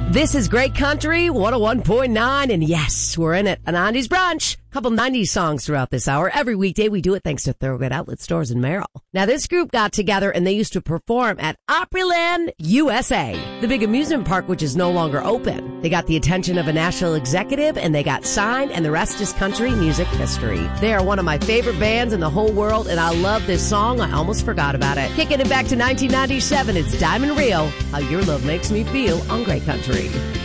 This is Great Country 101.9, and yes, we're in it. A 90s brunch. Couple 90s songs throughout this hour. Every weekday we do it thanks to Thorogood Outlet Stores in Merrill. Now this group got together and they used to perform at Opryland, USA, the big amusement park which is no longer open. They got the attention of a national executive and they got signed, and the rest is country music history. They are one of my favorite bands in the whole world, and I love this song. I almost forgot about it. Kicking it back to 1997, it's Diamond Rio, How Your Love Makes Me Feel on Great Country.